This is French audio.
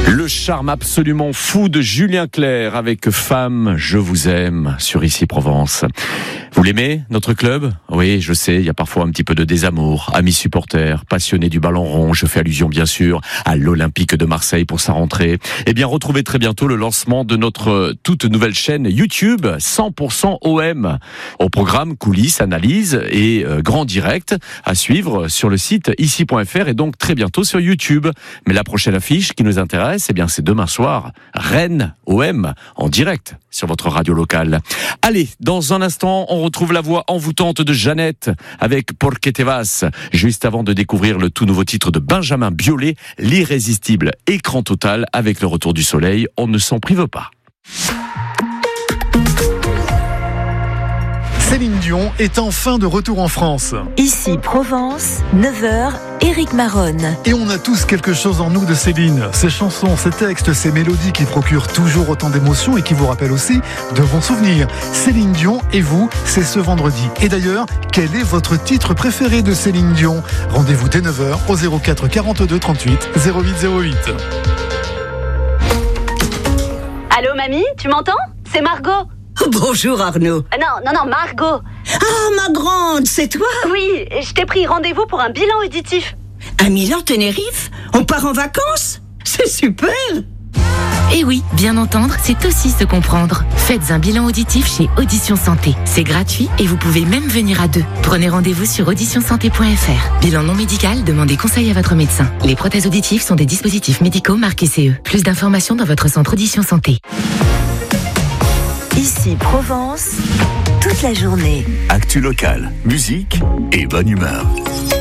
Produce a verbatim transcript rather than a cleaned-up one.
Le charme absolument fou de Julien Clerc avec Femme, je vous aime sur Ici Provence. Vous l'aimez, notre club ? Oui, je sais, il y a parfois un petit peu de désamour. Amis supporters, passionnés du ballon rond, je fais allusion bien sûr à l'Olympique de Marseille pour sa rentrée. Eh bien, retrouvez très bientôt le lancement de notre toute nouvelle chaîne YouTube cent pour cent O M. Au programme coulisses, analyses et euh, grand direct à suivre sur le site ici point f r et donc très bientôt sur YouTube. Mais la prochaine affiche qui nous intéresse, eh bien, c'est demain soir. Rennes O M en direct sur votre radio locale. Allez, dans un instant, on retrouve la voix envoûtante de Jeannette avec Porque te vas, juste avant de découvrir le tout nouveau titre de Benjamin Biolay, l'irrésistible écran total avec le retour du soleil. On ne s'en prive pas. Céline Dion est enfin de retour en France. Ici Provence, neuf heures, Éric Maronne. Et on a tous quelque chose en nous de Céline. Ses chansons, ses textes, ses mélodies qui procurent toujours autant d'émotions et qui vous rappellent aussi de bons souvenirs. Céline Dion et vous, c'est ce vendredi. Et d'ailleurs, quel est votre titre préféré de Céline Dion ? Rendez-vous dès neuf heures au zéro quatre quarante-deux trente-huit zéro huit zéro huit. Allô mamie, tu m'entends ? C'est Margot. Bonjour Arnaud. Euh, non, non, non, Margot. Ah, ma grande, c'est toi ? Oui, je t'ai pris rendez-vous pour un bilan auditif. À Milan-Tenerife ? On part en vacances ? C'est super ! Et oui, bien entendre, c'est aussi se comprendre. Faites un bilan auditif chez Audition Santé. C'est gratuit et vous pouvez même venir à deux. Prenez rendez-vous sur audition santé point f r. Bilan non médical, demandez conseil à votre médecin. Les prothèses auditives sont des dispositifs médicaux marqués C E. Plus d'informations dans votre centre Audition Santé. Ici Provence, toute la journée. Actu locale, musique et bonne humeur.